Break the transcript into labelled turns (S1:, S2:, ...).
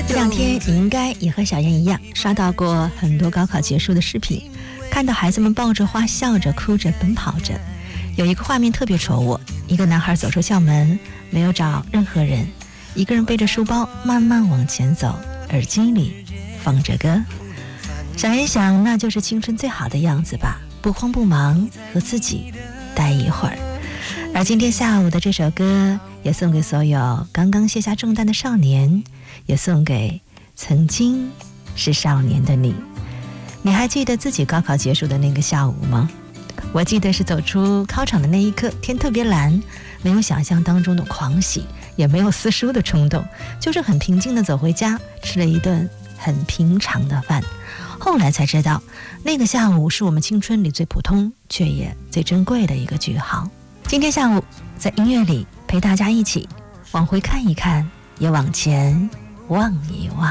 S1: 这两天你应该也和小燕一样刷到过很多高考结束的视频，看到孩子们抱着花笑着哭着奔跑着。有一个画面特别戳我，一个男孩走出校门，没有找任何人，一个人背着书包慢慢往前走，耳机里放着歌。小燕想，那就是青春最好的样子吧，不慌不忙，和自己待一会儿。而今天下午的这首歌也送给所有刚刚卸下重担的少年，也送给曾经是少年的你。你还记得自己高考结束的那个下午吗？我记得是走出考场的那一刻，天特别蓝，没有想象当中的狂喜，也没有撕书的冲动，就是很平静地走回家，吃了一顿很平常的饭。后来才知道，那个下午是我们青春里最普通却也最珍贵的一个句号。今天下午在音乐里陪大家一起往回看一看，也往前望一望。